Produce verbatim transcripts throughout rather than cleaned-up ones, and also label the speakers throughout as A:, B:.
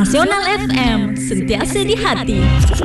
A: Nasional F M, sentiasa di hati.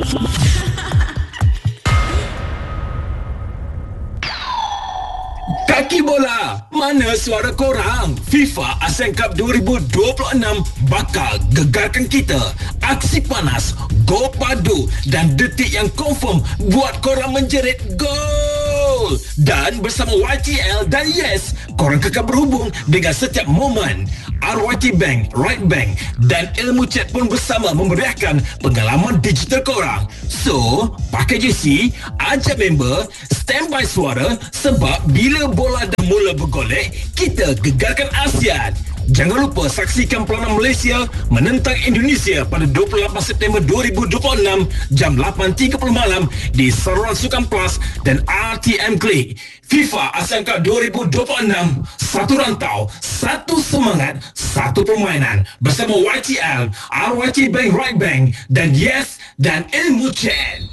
B: Kaki bola, mana suara korang? FIFA Asian Cup dua ribu dua puluh enam bakal gegarkan kita. Aksi panas, gol padu dan detik yang confirm buat korang menjerit gol. Dan bersama Y T L dan Yes, korang kekal berhubung dengan setiap momen. R Y T Bank, Right Bank dan Ilmu Chat pun bersama memeriahkan pengalaman digital korang. So, pakai J C, ajak member, standby suara sebab bila bola dah mula bergolek, kita gegarkan ASEAN. Jangan lupa saksikan peranan Malaysia menentang Indonesia pada dua puluh lapan September dua ribu dua puluh enam jam lapan tiga puluh malam di saluran Sukan Plus dan R T M Click. FIFA Asian Cup dua ribu dua puluh enam, satu rantau, satu semangat, satu permainan bersama Y T L, R Y T Bank, Right Bank dan Yes dan Ilmu Chat.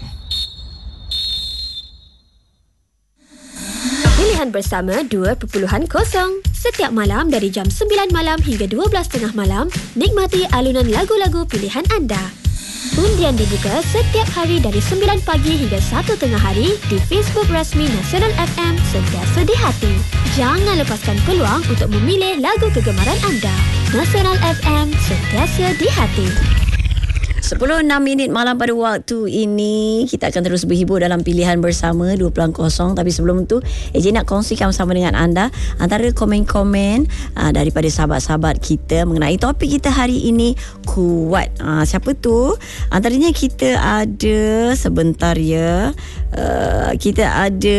C: Pilihan bersama dua titik kosong. Setiap malam dari jam sembilan malam hingga dua belas tiga puluh malam, nikmati alunan lagu-lagu pilihan anda. Undian dibuka setiap hari dari sembilan pagi hingga satu tengah hari di Facebook rasmi Nasional F M, sentiasa di hati. Jangan lepaskan peluang untuk memilih lagu kegemaran anda. Nasional F M, sentiasa di hati.
D: sepuluh enam minit malam pada waktu ini. Kita akan terus berhibur dalam pilihan bersama dua titik kosong. Tapi sebelum itu, A J nak kongsikan bersama dengan anda antara komen-komen aa, daripada sahabat-sahabat kita mengenai topik kita hari ini, kuat. Aa, siapa tu? Antaranya kita ada, sebentar ya, uh, kita ada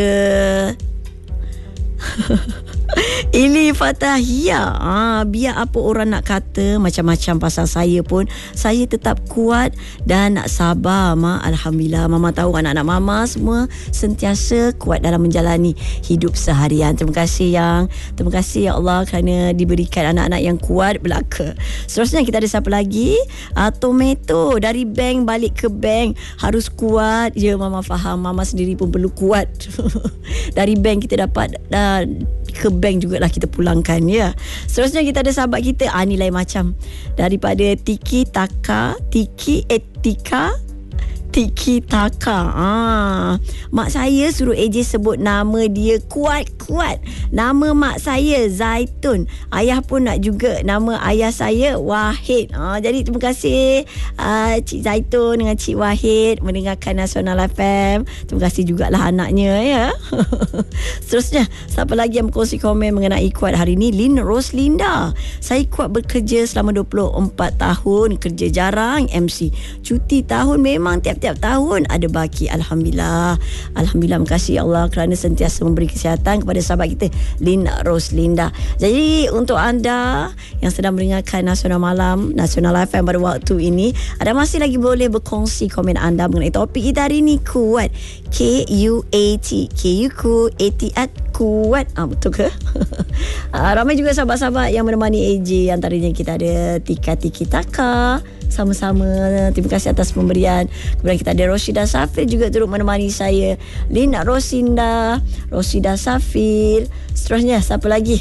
D: Ili Fatahia. Ah, biar apa orang nak kata macam-macam pasal saya pun, saya tetap kuat dan nak sabar, Mak. Alhamdulillah, Mama tahu anak-anak Mama semua sentiasa kuat dalam menjalani hidup seharian. Terima kasih yang Terima kasih ya Allah kerana diberikan anak-anak yang kuat belaka. Seterusnya kita ada siapa lagi? Ah, Tomato dari bank balik ke bank harus kuat. Ya, Mama faham. Mama sendiri pun perlu kuat. Dari bank kita dapat uh, ke bank jugalah kita pulangkan, ya. Seterusnya kita ada sahabat kita, ah ni lain macam, daripada Tiki Taka Tiki Etika Tiki Taka. Ah, mak saya suruh A J sebut nama dia kuat-kuat. Nama mak saya Zaitun. Ayah pun nak juga nama ayah saya Wahid. Ah, jadi terima kasih uh, Cik Zaitun dengan Cik Wahid mendengarkan Nasional F M. Terima kasih jugalah anaknya, ya. Seterusnya, siapa lagi yang berkongsi komen mengenai kuat hari ini? Lin Roslinda. Saya kuat bekerja selama dua puluh empat tahun. Kerja jarang M C. Cuti tahun memang tiap-tiap Setiap tahun ada baki. Alhamdulillah. Alhamdulillah, terima kasih Allah kerana sentiasa memberi kesihatan kepada sahabat kita Lin Roslinda. Jadi untuk anda yang sedang mendengarkan Nasional Malam, Nasional F M pada waktu ini, ada masih lagi boleh berkongsi komen anda mengenai topik kita hari ini, kuat. K U A T. K U ku A T at kuat. Ah, betul ke? ah, ramai juga sahabat-sahabat yang menemani A J. Antaranya kita ada Tika Tiki Taka. Sama-sama, terima kasih atas pemberian. Kemudian kita ada Roshida Safir juga turut menemani saya. Lina Rosinda, Roshida Safir. Seterusnya siapa lagi?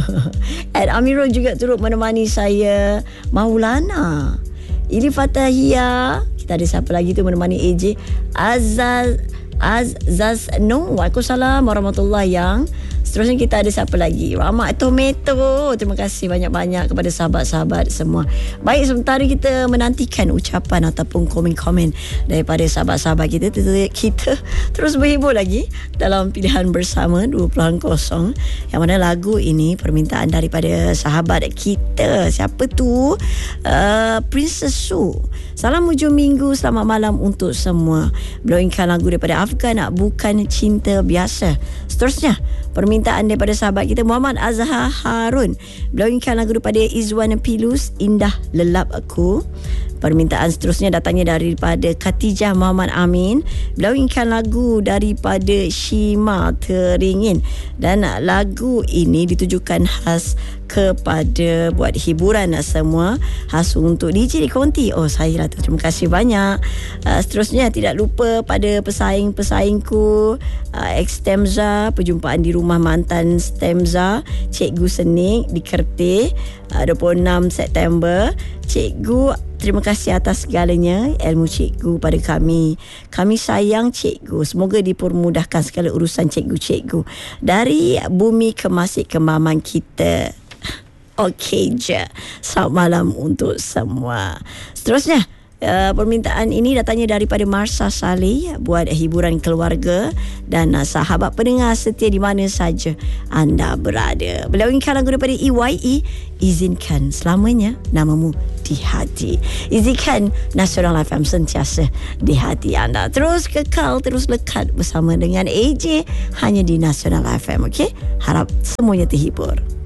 D: Ed Amirul juga turut menemani saya. Maulana, Ili Fatahia. Kita ada siapa lagi tu menemani A J? Azaz Azaz No. Waalaikumsalam warahmatullahi yang. Seterusnya kita ada siapa lagi? Rahmat Tomato. Terima kasih banyak-banyak kepada sahabat-sahabat semua. Baik, sementara kita menantikan ucapan ataupun komen-komen daripada sahabat-sahabat kita, kita terus berhibur lagi dalam pilihan bersama dua titik kosong. Yang mana lagu ini permintaan daripada sahabat kita. Siapa tu? Uh, Princess Su. Salam hujung minggu, selamat malam untuk semua. Blowingkan lagu daripada Afgan, Bukan Cinta Biasa. Seterusnya, permintaan daripada sahabat kita Muhammad Azhar Harun. Blowingkan lagu daripada Izwan Pilus, Indah Lelap Aku. Permintaan seterusnya datangnya daripada Khatijah Muhammad Amin. Blowingkan lagu daripada Shima Teringin. Dan lagu ini ditujukan khas kepada buat hiburan semua, khas untuk D J di Konti. Oh, saya lah tu. Terima kasih banyak. Uh, seterusnya tidak lupa pada pesaing-pesaingku, uh, ex-Stemza, perjumpaan di rumah mantan Stemza, Cikgu Senik di Kertih, uh, dua puluh enam September. Cikgu, terima kasih atas segalanya ilmu cikgu pada kami. Kami sayang cikgu. Semoga dipermudahkan segala urusan cikgu-cikgu. Dari bumi ke masjid kemaman kita. Okey je. Selamat malam untuk semua. Seterusnya, Uh, permintaan ini datangnya daripada Marsha Saleh buat hiburan keluarga dan uh, sahabat pendengar setia di mana saja anda berada. Beliau inginkan lagu daripada E Y E, Izinkan Selamanya Namamu di Hati. Izinkan Nasional F M sentiasa di hati anda. Terus kekal, terus lekat bersama dengan A J hanya di Nasional F M. Okey? Harap semuanya terhibur.